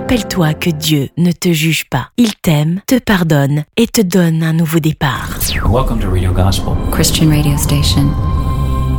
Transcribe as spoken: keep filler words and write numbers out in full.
Rappelle-toi que Dieu ne te juge pas. Il t'aime, te pardonne et te donne un nouveau départ. Welcome to Radio Gospel, Christian radio station